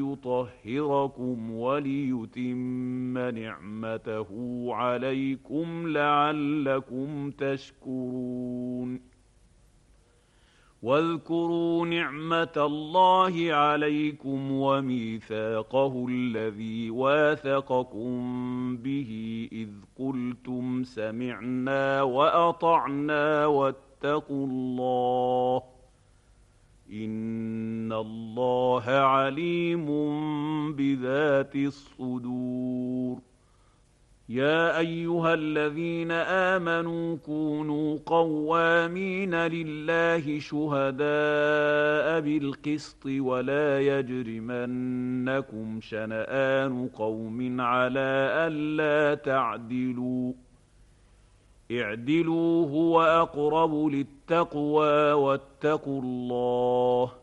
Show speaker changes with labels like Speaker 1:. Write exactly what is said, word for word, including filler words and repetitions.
Speaker 1: ليطهركم وليتم نعمته عليكم لعلكم تشكرون. واذكروا نعمة الله عليكم وميثاقه الذي واثقكم به إذ قلتم سمعنا وأطعنا واتقوا الله إن الله عليم بذات الصدور. يا أيها الذين آمنوا كونوا قوامين لله شهداء بالقسط ولا يجرمنكم شنآن قوم على ألا تعدلوا اعدلوا هو أقرب للتقوى واتقوا الله